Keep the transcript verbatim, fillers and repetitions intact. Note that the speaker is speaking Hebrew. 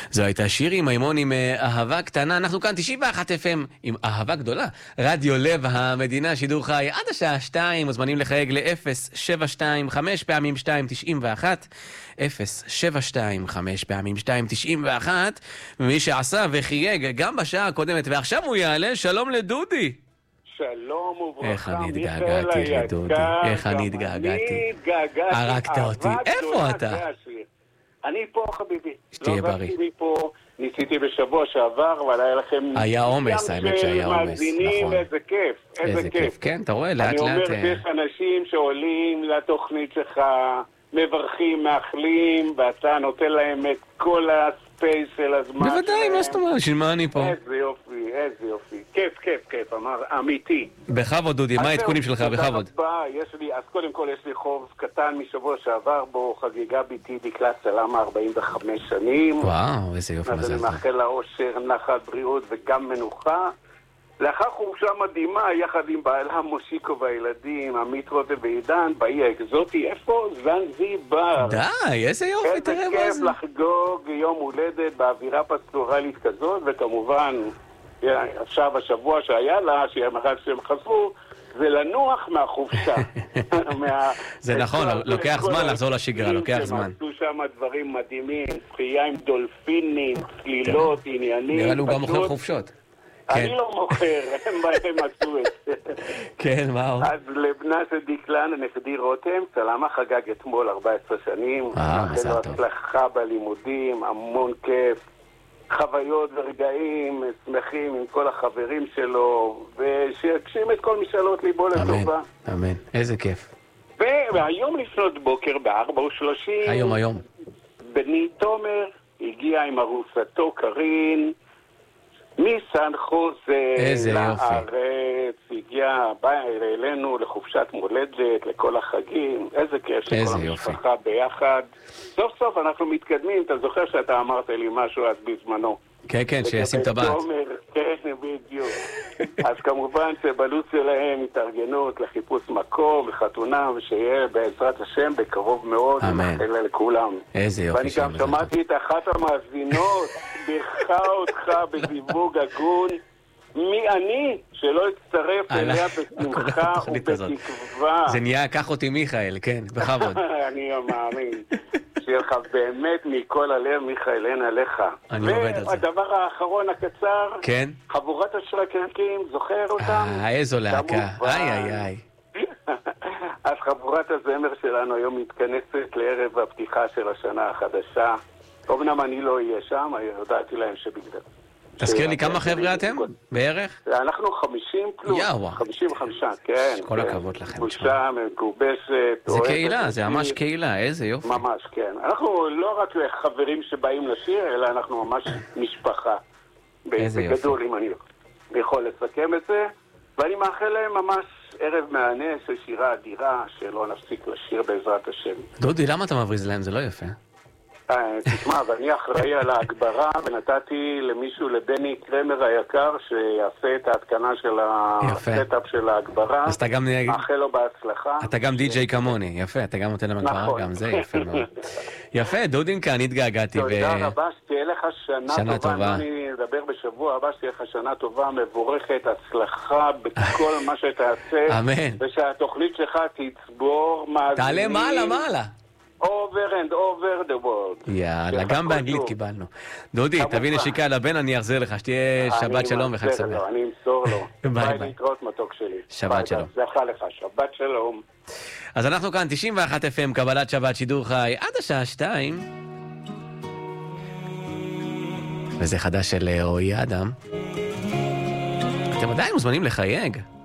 זו הייתה שירי מימון עם אהבה קטנה. אנחנו כאן תשעים ואחת אף אם עם אהבה גדולה. רדיו לב המדינה, שידור חי עד השעה שתיים. מוזמנים לחייג ל-אפס שבע שתיים חמש פעמים שתיים תשעים ואחת. אפס שבע שתיים חמש פעמים שתיים תשעים ואחת. ומי שעשה וחייג גם בשעה הקודמת ועכשיו הוא יעלה, שלום לדודי. שלום וברכה. איך אני התגעגעתי לדודי, איך אני התגעגעתי. הרגת אותי. איפה אתה? אני פה חביבי. שתהיה בריא. לא באתי מפה, ניסיתי בשבוע שעבר, אבל היה לכם... היה עומס, האמת שהיה עומס, נכון. איזה כיף, איזה כיף. כן, אתה רואה, לאט לאט... אני אומר, יש אנשים שעולים לתוכנית שלך, מברכים, מאחלים, ואתה נותן להם את כל הספייס של הזמן. בוודאי, מה זאת אומרת? של מה אני פה? איזה יופי, איזה יופי. כיף, כיף, כיף, אמר, אמיתי. בכבוד, דודי, מה העדכונים שלך? בכבוד. יש לי, אז קודם כל יש לי חוב קטן משבוע שעבר, בו חגיגה ביתי דקלה סלמה ארבעים וחמש שנים. וואו, איזה יופי מזל. אז אני מאחל לה אושר, נחת, בריאות וגם מנוחה. לאחר חופשה מדהימה, יחד עם בעלה מושיקו והילדים, עמית רוטה ועידן, באי האקזוטי, איפה? זנזיבר. די, איזה יופי, תראה מה זה. איזה כיף לחגוג יום הולדת באווירה פסטורלית כזאת, וכמובן, עכשיו השבוע שהיה לה, שהם חזרו, זה לנוח מהחופשה. זה נכון, לוקח זמן לחזור לשגרה, לוקח זמן. עשו שם דברים מדהימים, שחייה עם דולפינים, צלילות, עניינים. נראה לו גם מוכר חופשות. אני לא מוכר, הם בהם עשו את זה. כן, מה עוד? אז לבנה של דקלן, הנכדי רותם, סלמה חגג אתמול ארבע עשרה שנים. אה, מזל טוב. הצלחה בלימודים, המון כיף, חוויות ורגעים שמחים עם כל החברים שלו, ושיגשים את כל משאלות ליבו לטובה. אמן, אמן, איזה כיף. והיום לפנות בוקר בארבע ושלושים, היום, היום. בני תומר הגיע עם ארוסתו קרין, מסן חוזה לארץ, הגיע, בא אלינו לחופשת מולדת, לכל החגים, איזה כיף שכל המשפחה ביחד. סוף סוף אנחנו מתקדמים, אתה זוכר שאתה אמרת לי משהו אז בזמנו. כן, כן, שישים טבעת. כן, בדיוק. אז כמובן שבלוץ שלהם התארגנות לחיפוש מקום וחתונה, ושיהיה בעזרת השם בקרוב מאוד. אמן. אלה לכולם. איזה יופי. ואני גם שמעתי את אחת המאזינות, בירכה אותך בזיווג הגון. מי אני שלא אצטרף אליה בשמחה ובתקווה. זה נהיה, קח אותי מיכאל, כן, בכבוד. אני מאמין. שיהיה לך באמת מכל הלב, מיכאל, אין עליך. אני עובד על זה. והדבר האחרון הקצר, כן? חבורת השרקרקים, זוכר אותם? אה, איזו להקה. איי, איי, איי. אז חבורת הזמר שלנו היום מתכנסת לערב הפתיחה של השנה החדשה. אמנם אני לא אהיה שם, הודעתי להם שבגלל. תזכיר לי כמה חבר'ה אתם? בערך? אנחנו חמישים פלוס. יאווה. חמישים וחמישה, כן. כל הכבוד לכם. בושה, מגובשת. זה קהילה, זה ממש קהילה, איזה יופי. ממש, כן. אנחנו לא רק חברים שבאים לשיר, אלא אנחנו ממש משפחה. איזה יופי. בגדול, אם אני יכול לסכם את זה. ואני מאחל להם ממש ערב מענה של שירה אדירה, שלא נפסיק לשיר בעזרת השם. דודי, למה אתה מבריז להם? זה לא יפה. תשמע, ואני אחראי על ההגברה, ונתתי למישהו, לבני קרמר היקר, שיעשה את ההתקנה של הסטאפ של ההגברה. אז אתה גם... מאחל לו בהצלחה. אתה גם די-ג'יי כמוני, יפה, אתה גם נותן להם הגברה, גם זה יפה מאוד. יפה, דודינקה, אני התגעגעתי. תודה רבה, שתהיה לך שנה, שנה טובה. אני אדבר בשבוע הבא, שתהיה לך שנה טובה, מבורכת, הצלחה בכל מה שתעשה. אמן. ושהתוכנית שלך תצבור מאזינים. תעלה מעלה, מעלה. over and over the world. יאללה, גם באנגלית קיבלנו. דודי, תביא נשיקה לבן, אני אחזיר לך, שתהיה שבת שלום וחג שמח. אני אמסור לו. ביי ביי. להתראות מתוק שלי. שבת שלום. זכה לך, שבת שלום. אז אנחנו כאן, תשעים ואחת אף אם, קבלת שבת, שידור חי, עד השעה שתיים. וזה חדש של רועי אדם. אתם עדיין מוזמנים לחייג.